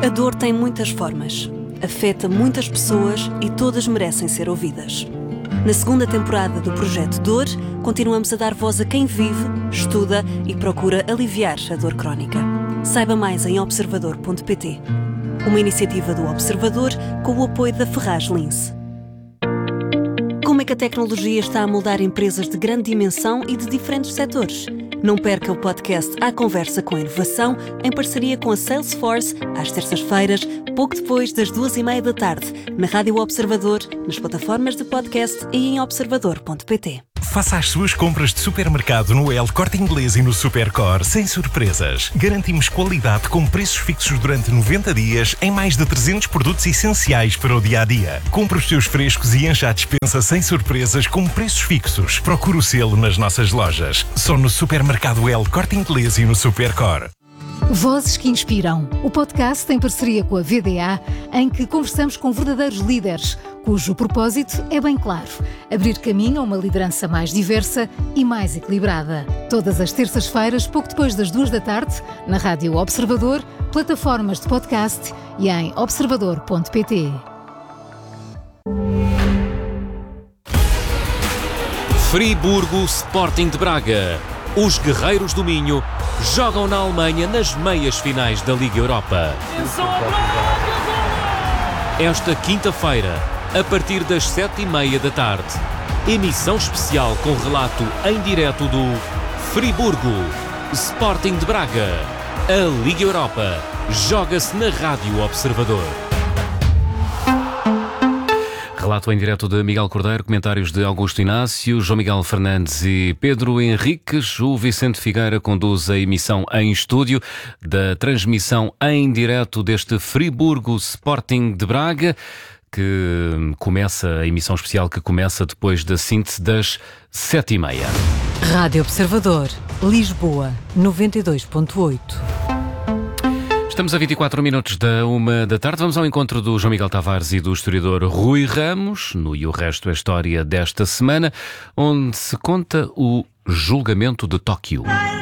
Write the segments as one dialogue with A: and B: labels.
A: A dor tem muitas formas, afeta muitas pessoas e todas merecem ser ouvidas. Na segunda temporada do Projeto Dor, continuamos a dar voz a quem vive, estuda e procura aliviar a dor crónica. Saiba mais em observador.pt. Uma iniciativa do Observador com o apoio da Ferraz Lince. Como é que a tecnologia está a moldar empresas de grande dimensão e de diferentes setores? Não perca o podcast À Conversa com a Inovação, em parceria com a Salesforce, às terças-feiras, pouco depois das 2:30 da tarde, na Rádio Observador, nas plataformas de podcast e em observador.pt.
B: Faça as suas compras de supermercado no El Corte Inglês e no Supercor sem surpresas. Garantimos qualidade com preços fixos durante 90 dias em mais de 300 produtos essenciais para o dia-a-dia. Compre os seus frescos e encha a despensa sem surpresas com preços fixos. Procure o selo nas nossas lojas. Só no Supermercado El Corte Inglês e no Supercor.
C: Vozes que Inspiram, o podcast em parceria com a VDA, em que conversamos com verdadeiros líderes, cujo propósito é bem claro: abrir caminho a uma liderança mais diversa e mais equilibrada. Todas as terças-feiras, pouco depois das 2 da tarde, na Rádio Observador, plataformas de podcast e em observador.pt.
D: Friburgo Sporting de Braga. Os Guerreiros do Minho jogam na Alemanha nas meias finais da Liga Europa. Esta quinta-feira, a partir das 7:30 da tarde, emissão especial com relato em direto do Friburgo Sporting de Braga. A Liga Europa joga-se na Rádio Observador. Relato em direto de Miguel Cordeiro, comentários de Augusto Inácio, João Miguel Fernandes e Pedro Henriques. O Vicente Figueira conduz a emissão em estúdio da transmissão em direto deste Friburgo Sporting de Braga, que começa, a emissão especial que começa depois da síntese das 7:30.
A: Rádio Observador, Lisboa, 92.8.
D: Estamos a 24 minutos da 1 da tarde. Vamos ao encontro do João Miguel Tavares e do historiador Rui Ramos, no E o Resto é História desta semana, onde se conta o julgamento de Tóquio.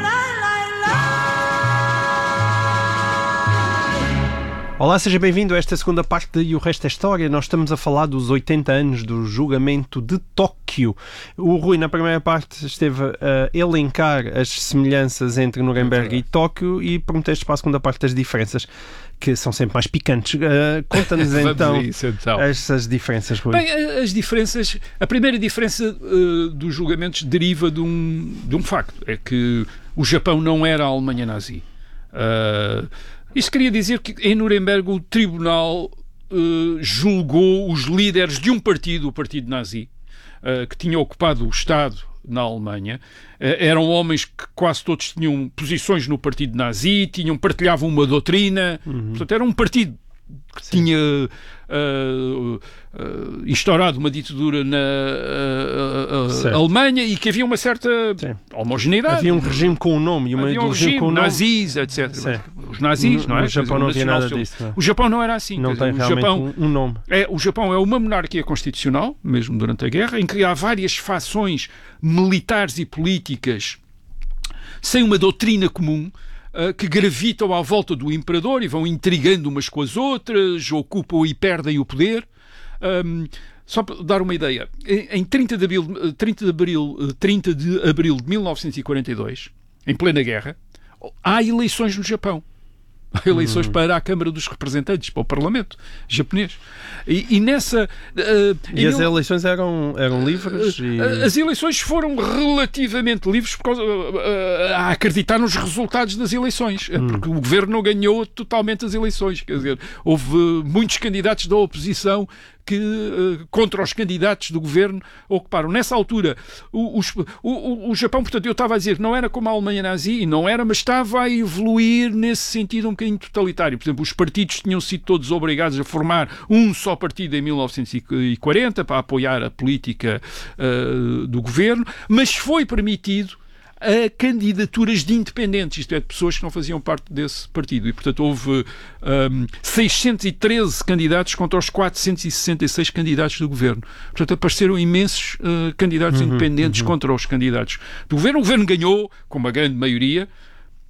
E: Olá, seja bem-vindo a esta segunda parte de E o Resto é História. Nós estamos a falar dos 80 anos do julgamento de Tóquio. O Rui, na primeira parte, esteve a elencar as semelhanças entre Nuremberg e Tóquio e prometeste para a segunda parte as diferenças, que são sempre mais picantes. Conta-nos então essas diferenças, Rui.
F: Bem, as diferenças... A primeira diferença dos julgamentos deriva de um facto. É que o Japão não era a Alemanha nazi. Isso queria dizer que em Nuremberg o tribunal julgou os líderes de um partido, o partido nazi, que tinha ocupado o Estado na Alemanha. Eram homens que quase todos tinham posições no partido nazi, partilhavam uma doutrina. Portanto, era um partido que tinha instaurado uma ditadura na Alemanha e que havia uma certa homogeneidade.
E: Havia um regime com um nome e uma ideologia com um nome.
F: Nazis, etc. Os nazis, não é?
E: O Japão não havia nada disso. Não é?
F: O Japão não era assim.
E: Não tem realmente um nome.
F: O Japão é uma monarquia constitucional, mesmo durante a guerra, em que há várias fações militares e políticas sem uma doutrina comum, que gravitam à volta do imperador e vão intrigando umas com as outras, ocupam e perdem o poder. Só para dar uma ideia, em 30 de abril de 1942, em plena guerra, há eleições no Japão. Há eleições para a Câmara dos Representantes, para o Parlamento japonês. E nessa...
E: as eleições eram livres?
F: As eleições foram relativamente livres a acreditar nos resultados das eleições. Porque o governo não ganhou totalmente as eleições. Quer dizer, houve muitos candidatos da oposição que contra os candidatos do governo ocuparam. Nessa altura, o Japão, portanto, eu estava a dizer que não era como a Alemanha nazi, e não era, mas estava a evoluir nesse sentido um bocadinho totalitário. Por exemplo, os partidos tinham sido todos obrigados a formar um só partido em 1940 para apoiar a política do governo, mas foi permitido a candidaturas de independentes, isto é, de pessoas que não faziam parte desse partido. E, portanto, houve 613 candidatos contra os 466 candidatos do governo. Portanto, apareceram imensos candidatos independentes contra os candidatos do governo. O governo ganhou, com uma grande maioria,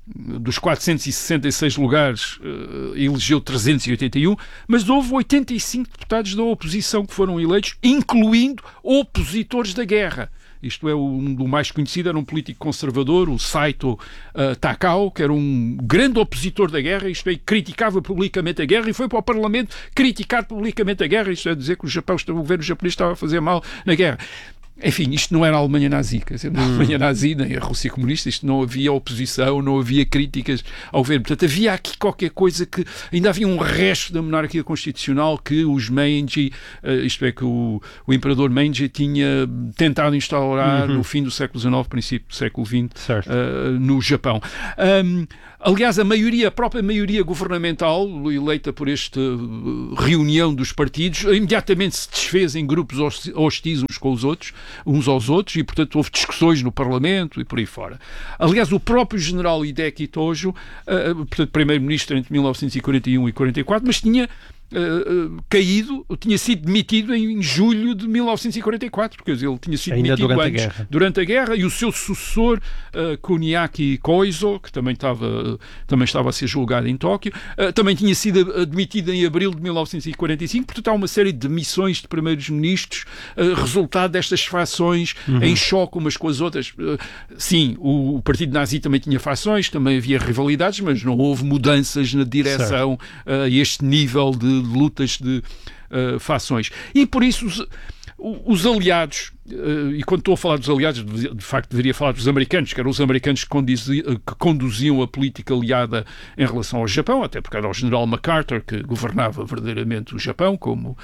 F: dos 466 lugares, elegeu 381, mas houve 85 deputados da oposição que foram eleitos, incluindo opositores da guerra. Isto é, um do mais conhecido era um político conservador, o Saito Takao, que era um grande opositor da guerra, isto é, criticava publicamente a guerra e foi para o Parlamento criticar publicamente a guerra, isto é, dizer que o governo japonês estava a fazer mal na guerra. Enfim, isto não era a Alemanha nazi, quer dizer, na Alemanha nazi, nem a Rússia comunista, isto não havia oposição, não havia críticas ao governo. Portanto, havia aqui qualquer coisa que ainda havia um resto da monarquia constitucional que os Meiji, isto é, que o imperador Meiji tinha tentado instaurar no fim do século XIX, princípio do século XX, no Japão. Aliás, a própria maioria governamental, eleita por esta reunião dos partidos, imediatamente se desfez em grupos hostis uns aos outros, e, portanto, houve discussões no Parlamento e por aí fora. Aliás, o próprio general Hideki Tojo, portanto, primeiro-ministro entre 1941 e 44, mas tinha tinha sido demitido em julho de 1944, porque ele tinha sido demitido durante a guerra, e o seu sucessor, Kuniaki Koizo, que também estava a ser julgado em Tóquio, também tinha sido demitido em abril de 1945. Portanto, há uma série de demissões de primeiros ministros, resultado destas fações em choque umas com as outras. Sim, o partido nazi também tinha fações, também havia rivalidades, mas não houve mudanças na direção a este nível de lutas de fações. E por isso os aliados, e quando estou a falar dos aliados, de facto deveria falar dos americanos, que eram os americanos que conduziam a política aliada em relação ao Japão, até porque era o general MacArthur que governava verdadeiramente o Japão, como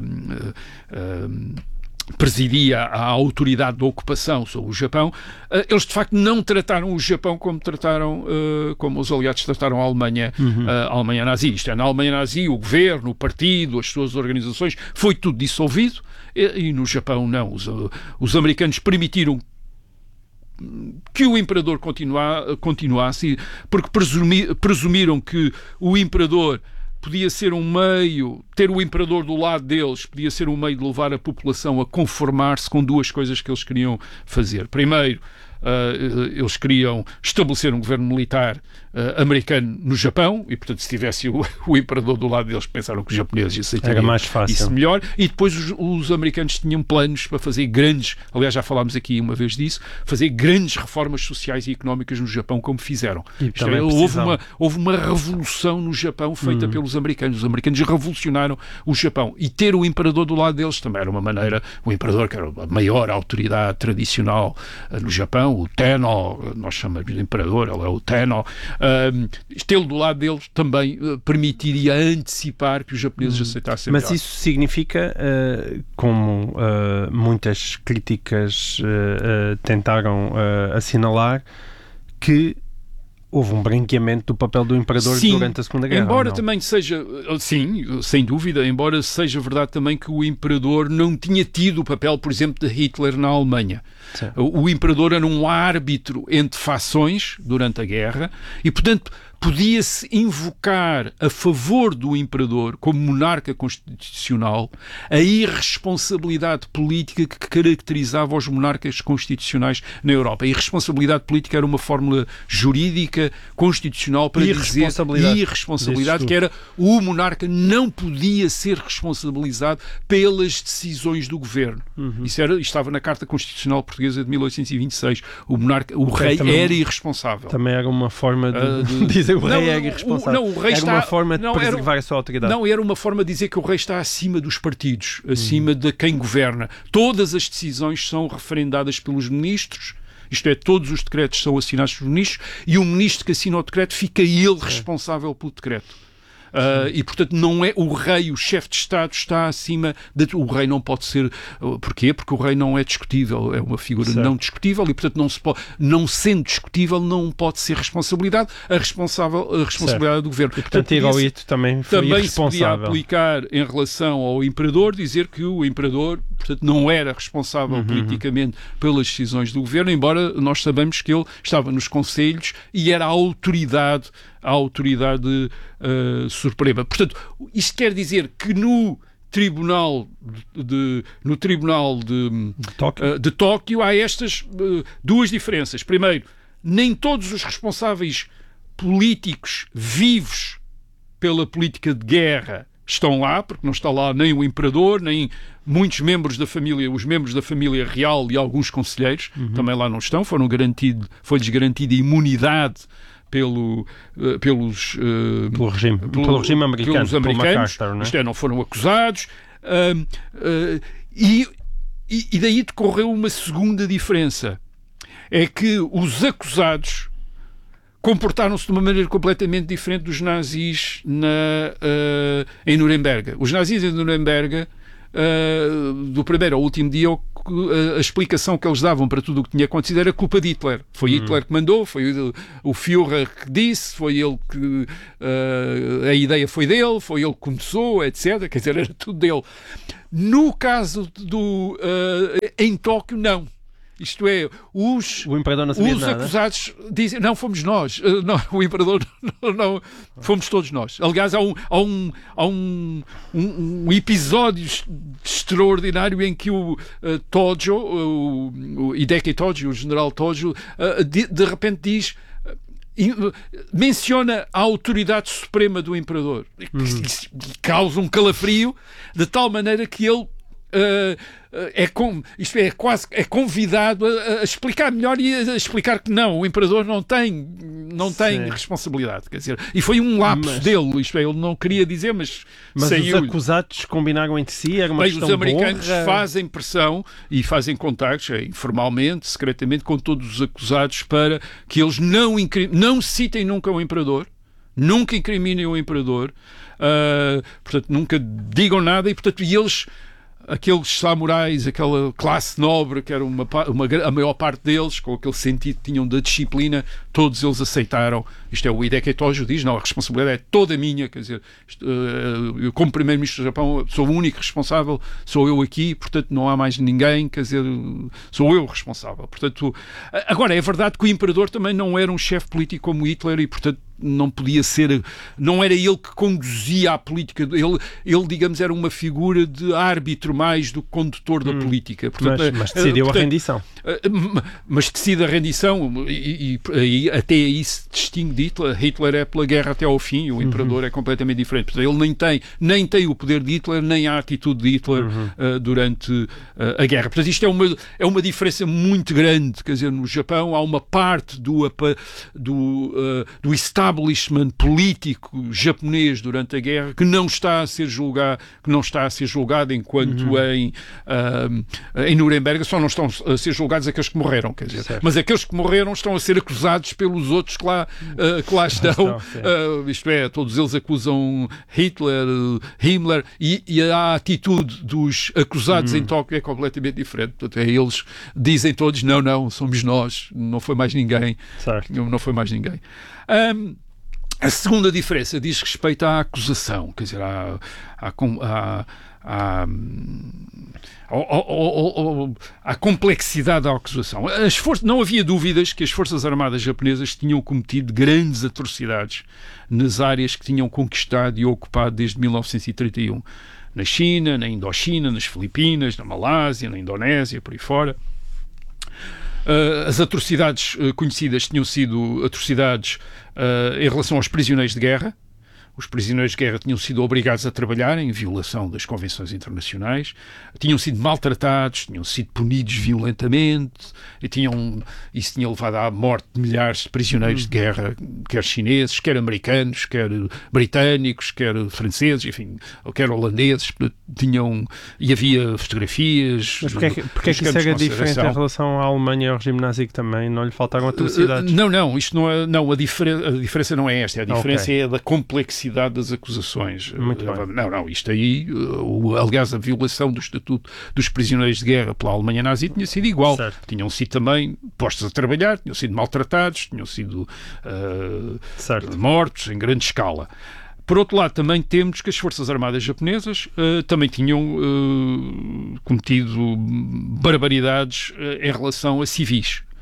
F: presidia a autoridade da ocupação sobre o Japão. Eles de facto não trataram o Japão como os aliados trataram a Alemanha nazi. Isto é, na Alemanha nazi o governo, o partido, as suas organizações, foi tudo dissolvido, e no Japão não. Os americanos permitiram que o imperador continuasse, porque presumiram que o imperador podia ser um meio, ter o imperador do lado deles, podia ser um meio de levar a população a conformar-se com duas coisas que eles queriam fazer. Primeiro, eles queriam estabelecer um governo militar americano no Japão, e portanto se tivesse o imperador do lado deles, pensaram que os japoneses aceitariam isso melhor. E depois os americanos tinham planos para fazer grandes, aliás já falámos aqui uma vez disso, fazer grandes reformas sociais e económicas no Japão, como fizeram. Houve uma revolução no Japão feita pelos americanos. Os americanos revolucionaram o Japão, e ter o imperador do lado deles também era uma maneira. O imperador, que era a maior autoridade tradicional no Japão, o Tenno, nós chamamos de imperador, ele é o Tenno, tê-lo do lado deles também permitiria antecipar que os japoneses aceitassem.
E: Mas isso significa, como muitas críticas tentaram assinalar, que houve um branqueamento do papel do imperador durante a Segunda Guerra.
F: Embora também seja, sim, sem dúvida, embora seja verdade também que o imperador não tinha tido o papel, por exemplo, de Hitler na Alemanha. Sim. O imperador era um árbitro entre fações durante a guerra e, portanto, podia-se invocar a favor do imperador, como monarca constitucional, a irresponsabilidade política que caracterizava os monarcas constitucionais na Europa. A irresponsabilidade política era uma fórmula jurídica, constitucional, para dizer irresponsabilidade, que era o monarca não podia ser responsabilizado pelas decisões do governo. Isso estava na Carta Constitucional Portuguesa de 1826. O rei era irresponsável.
E: Também era uma forma de dizer o rei era irresponsável.
F: O rei
E: era uma forma de preservar a sua autoridade.
F: Não, era uma forma de dizer que o rei está acima dos partidos, acima de quem governa. Todas as decisões são referendadas pelos ministros, isto é, todos os decretos são assinados pelos ministros, e o ministro que assina o decreto fica ele responsável pelo decreto. E portanto não é o rei, o chefe de Estado está acima o rei não pode ser. Porquê? Porque o rei não é discutível, é uma figura não discutível, e portanto não sendo discutível não pode ser responsabilidade a responsabilidade do governo.
E: E portanto Hirohito também foi irresponsável.
F: Se podia aplicar em relação ao imperador, dizer que o imperador, portanto, não era responsável politicamente pelas decisões do governo, embora nós sabemos que ele estava nos conselhos e era a autoridade suprema. Portanto, isto quer dizer que no Tribunal de Tóquio há estas duas diferenças. Primeiro, nem todos os responsáveis políticos vivos pela política de guerra estão lá, porque não está lá nem o imperador, nem muitos membros da família, os membros da família real e alguns conselheiros também lá não estão, foi-lhes garantida imunidade pelo
E: regime americano,
F: pelos americanos, isto é, não foram acusados, e daí decorreu uma segunda diferença, é que os acusados comportaram-se de uma maneira completamente diferente dos nazis em Nuremberg. Os nazis em Nuremberg, do primeiro ao último dia, a explicação que eles davam para tudo o que tinha acontecido era culpa de Hitler. Foi Hitler que mandou, foi o Führer que disse, foi ele que a ideia foi dele, foi ele que começou, etc. Quer dizer, era tudo dele. No caso em Tóquio, não. Isto é, o imperador não sabia nada. Acusados dizem, não, fomos nós. Não, o imperador não, fomos todos nós. Aliás, há um episódio extraordinário em que o Tojo, o Hideki Tojo, o general Tojo, de repente diz, menciona a autoridade suprema do imperador. Causa um calafrio de tal maneira que ele é convidado a explicar melhor e a explicar que não, o imperador não tem responsabilidade, quer dizer, e foi um lapso dele, isto é, ele não queria dizer, mas saiu.
E: Os acusados combinaram entre si, era uma questão
F: os americanos
E: de honra.
F: Fazem pressão e fazem contactos, informalmente, secretamente, com todos os acusados para que eles não citem nunca o imperador, nunca incriminem o imperador, portanto, nunca digam nada, e portanto, eles, aqueles samurais, aquela classe nobre, que era a maior parte deles, com aquele sentido que tinham da disciplina, todos eles aceitaram. Isto é, o Hideki Tojo diz, não, a responsabilidade é toda minha, quer dizer, eu como primeiro-ministro do Japão sou o único responsável, sou eu aqui, portanto não há mais ninguém, quer dizer, sou eu responsável. Portanto, agora, é verdade que o imperador também não era um chefe político como Hitler e, portanto, não podia ser, não era ele que conduzia a política, ele digamos, era uma figura de árbitro mais do que condutor da política. Portanto,
E: mas decidiu a rendição.
F: Mas decide a rendição e até aí se distingue de Hitler. Hitler é pela guerra até ao fim, o imperador é completamente diferente. Portanto, ele nem tem o poder de Hitler, nem a atitude de Hitler durante a guerra. Portanto, isto é uma diferença muito grande. Quer dizer, no Japão há uma parte do establishment político japonês durante a guerra que não está a ser julgado, enquanto em Nuremberg só não estão a ser julgados aqueles que morreram, quer dizer, mas aqueles que morreram estão a ser acusados pelos outros que lá estão, isto é, todos eles acusam Hitler, Himmler, e a atitude dos acusados em Tóquio é completamente diferente. Portanto, eles dizem todos, não, somos nós, não foi mais ninguém. Não foi mais ninguém. A segunda diferença diz respeito à acusação, quer dizer, à complexidade da acusação. Não havia dúvidas que as Forças Armadas japonesas tinham cometido grandes atrocidades nas áreas que tinham conquistado e ocupado desde 1931. Na China, na Indochina, nas Filipinas, na Malásia, na Indonésia, por aí fora. As atrocidades conhecidas tinham sido atrocidades em relação aos prisioneiros de guerra. Os prisioneiros de guerra tinham sido obrigados a trabalhar em violação das convenções internacionais, tinham sido maltratados, tinham sido punidos violentamente, isso tinha levado à morte de milhares de prisioneiros de guerra, quer chineses, quer americanos, quer britânicos, quer franceses, enfim, quer holandeses, e havia fotografias.
E: Mas porque é que isso era diferente em relação à Alemanha e ao regime nazi, que também não lhe faltaram atrocidades?
F: Isto não é, a diferença não é esta, a diferença é da complexidade das acusações.
E: Muito bem.
F: Isto aí, aliás, a violação do Estatuto dos Prisioneiros de Guerra pela Alemanha nazi tinha sido igual.
E: Certo.
F: Tinham sido também postos a trabalhar, tinham sido maltratados, tinham sido mortos em grande escala. Por outro lado, também temos que as Forças Armadas japonesas também tinham cometido barbaridades em relação a civis.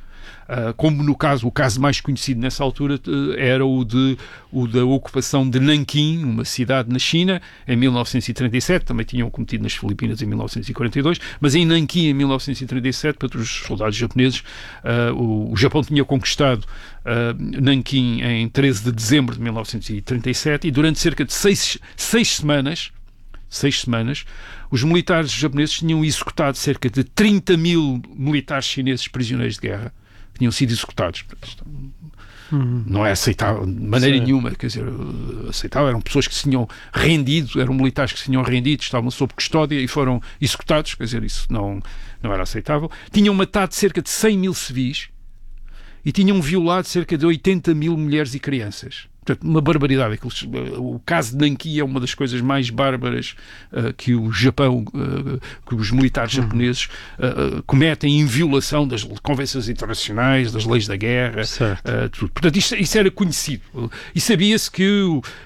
F: como no caso, o caso mais conhecido nessa altura era o da ocupação de Nanquim, uma cidade na China, em 1937, também tinham cometido nas Filipinas em 1942, mas em Nanquim, em 1937, para os soldados japoneses, o Japão tinha conquistado Nanquim em 13 de dezembro de 1937 e durante cerca de seis semanas, os militares japoneses tinham executado cerca de 30 mil militares chineses prisioneiros de guerra. Tinham sido executados. Não é aceitável de maneira nenhuma, quer dizer, aceitável. Eram pessoas que se tinham rendido, eram militares que se tinham rendido, estavam sob custódia e foram executados, quer dizer, isso não era aceitável. Tinham matado cerca de 100 mil civis e tinham violado cerca de 80 mil mulheres e crianças. Portanto, uma barbaridade. O caso de Nanquim é uma das coisas mais bárbaras que o Japão, que os militares japoneses cometem em violação das convenções internacionais, das leis da guerra, tudo. Portanto, isso era conhecido. E sabia-se que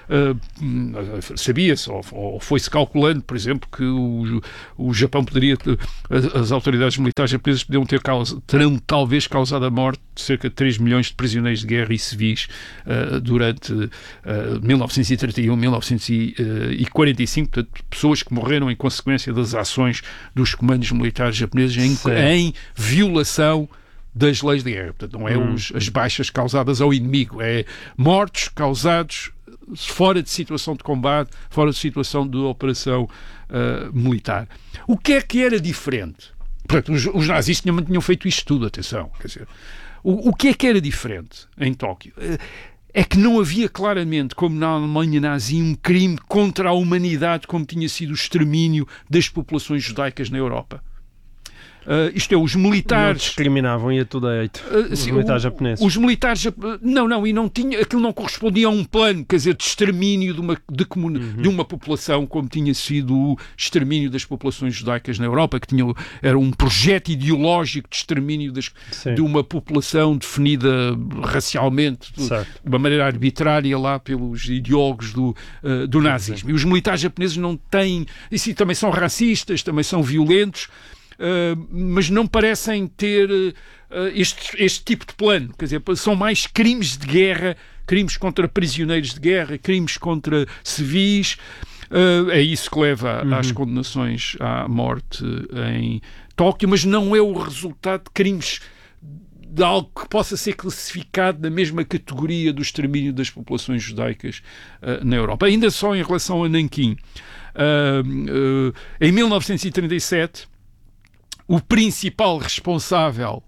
F: ou foi-se calculando, por exemplo, que o Japão poderia, as autoridades militares japonesas terão talvez causado a morte de cerca de 3 milhões de prisioneiros de guerra e civis durante 1931, 1945, portanto, pessoas que morreram em consequência das ações dos comandos militares japoneses em violação das leis de guerra. Portanto, não é as baixas causadas ao inimigo, é mortos causados fora de situação de combate, fora de situação de operação militar. O que é que era diferente? Portanto, os nazis tinham feito isto tudo, atenção, quer dizer, o que é que era diferente em Tóquio? É que não havia claramente, como na Alemanha nazi, um crime contra a humanidade como tinha sido o extermínio das populações judaicas na Europa. Isto é, os militares...
E: Não discriminavam, ia tudo a eito. Os militares japoneses.
F: Os militares... e não tinha... Aquilo não correspondia a um plano, quer dizer, de extermínio de uma população, como tinha sido o extermínio das populações judaicas na Europa, que era um projeto ideológico de extermínio de uma população definida racialmente, de uma maneira arbitrária lá pelos ideólogos do nazismo. E os militares japoneses não têm... Isso também são racistas, também são violentos, mas não parecem ter este tipo de plano. Quer dizer, são mais crimes de guerra, crimes contra prisioneiros de guerra, crimes contra civis. É isso que leva às condenações à morte em Tóquio, mas não é o resultado de crimes de algo que possa ser classificado na mesma categoria do extermínio das populações judaicas na Europa. Ainda só em relação a Nanquim. Em 1937, o principal responsável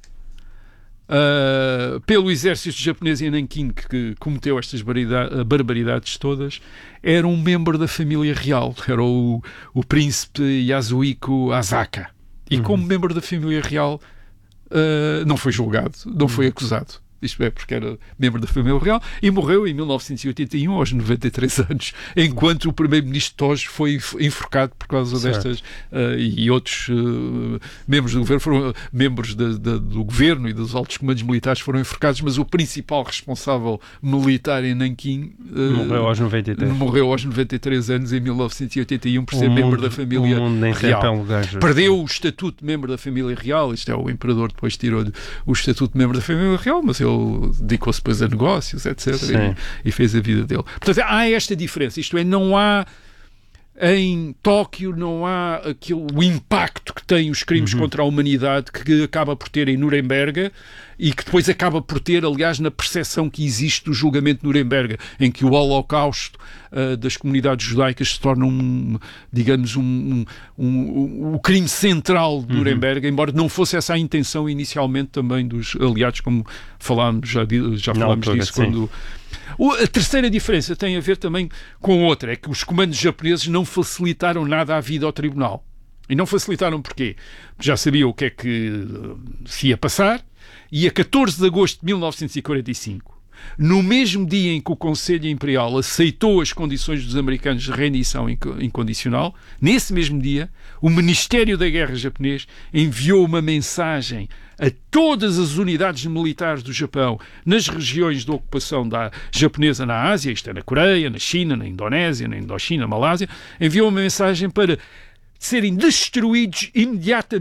F: pelo exército japonês em Nanquim, que cometeu estas barbaridades todas, era um membro da família real, era o príncipe Yasuhiko Asaka. E como membro da família real não foi julgado, não foi acusado. Isto é, porque era membro da família real, e morreu em 1981, aos 93 anos, enquanto o primeiro-ministro Tojo foi enforcado por causa destas, e outros membros do governo, membros do governo e dos altos comandos militares foram enforcados, mas o principal responsável militar em Nanquim
E: morreu aos 93.
F: Morreu aos 93 anos, em 1981, por ser membro da família real. Perdeu o estatuto de membro da família real, isto é, o imperador depois tirou o estatuto de membro da família real, mas ele dedicou-se depois a negócios, etc. E fez a vida dele. Portanto, há esta diferença. Isto é, não há em Tóquio, não há o impacto que têm os crimes contra a humanidade que acaba por ter em Nuremberg e que depois acaba por ter, aliás, na percepção que existe do julgamento de Nuremberg, em que o Holocausto das comunidades judaicas se torna digamos, o crime central de Nuremberg, embora não fosse essa a intenção inicialmente também dos aliados, como falámos, já falámos disso quando... A terceira diferença tem a ver também com outra, é que os comandos japoneses não facilitaram nada a vida ao tribunal. E não facilitaram porquê? Já sabiam o que é que se ia passar, e a 14 de agosto de 1945, no mesmo dia em que o Conselho Imperial aceitou as condições dos americanos de rendição incondicional, nesse mesmo dia, o Ministério da Guerra japonês enviou uma mensagem a todas as unidades militares do Japão nas regiões de ocupação japonesa na Ásia, isto é, na Coreia, na China, na Indonésia, na Indochina, na Malásia, enviou uma mensagem para serem destruídos imediatamente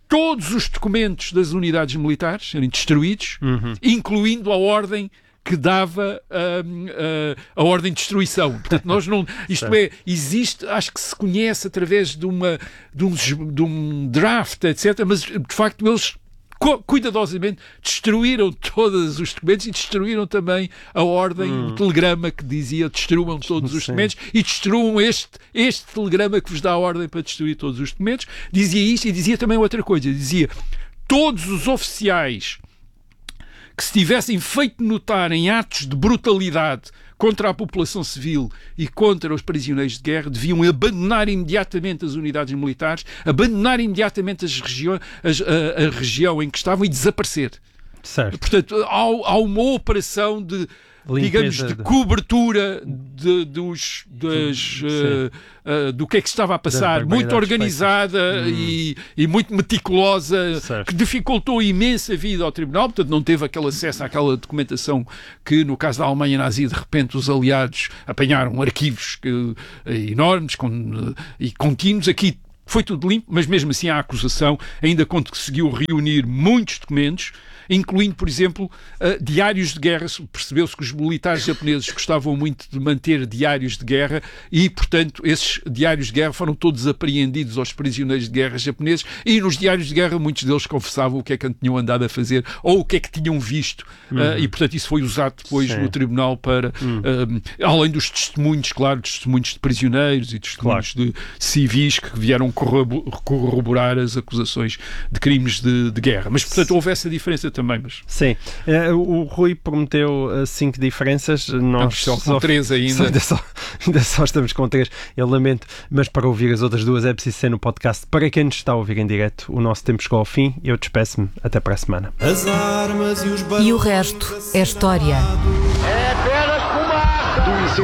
F: todos os documentos das unidades militares serem destruídos, incluindo a ordem que dava a ordem de destruição. Portanto, nós não... Isto é, existe, acho que se conhece através de um draft, etc., mas, de facto, eles cuidadosamente destruíram todos os documentos e destruíram também a ordem, o telegrama que dizia destruam todos os documentos e destruam este telegrama que vos dá a ordem para destruir todos os documentos. Dizia isto e dizia também outra coisa. Dizia todos os oficiais que se tivessem feito notar em atos de brutalidade contra a população civil e contra os prisioneiros de guerra deviam abandonar imediatamente as unidades militares, abandonar imediatamente a região em que estavam e desaparecer.
E: Certo.
F: Portanto, há uma operação de, digamos, de cobertura do que é que estava a passar, muito organizada e muito meticulosa, certo, que dificultou imenso a vida ao tribunal. Portanto, não teve aquele acesso àquela documentação que, no caso da Alemanha nazi, de repente os aliados apanharam arquivos enormes e contínuos. Aqui foi tudo limpo, mas mesmo assim a acusação ainda conseguiu reunir muitos documentos, incluindo, por exemplo, diários de guerra. Percebeu-se que os militares japoneses gostavam muito de manter diários de guerra e, portanto, esses diários de guerra foram todos apreendidos aos prisioneiros de guerra japoneses e nos diários de guerra muitos deles confessavam o que é que tinham andado a fazer ou o que é que tinham visto e, portanto, isso foi usado depois no tribunal para, além dos testemunhos, claro, testemunhos de prisioneiros e testemunhos de civis que vieram corroborar as acusações de crimes de guerra. Mas, portanto, houve essa diferença também. Mas...
E: Sim. O Rui prometeu 5 diferenças. Nós
F: só com 3 ainda.
E: Ainda só estamos com 3. Eu lamento, mas para ouvir as outras 2 é preciso ser no podcast. Para quem nos está a ouvir em direto, o nosso tempo chegou ao fim. Eu despeço-me. Até para a semana.
C: E o resto é história.
G: É apenas fumaça.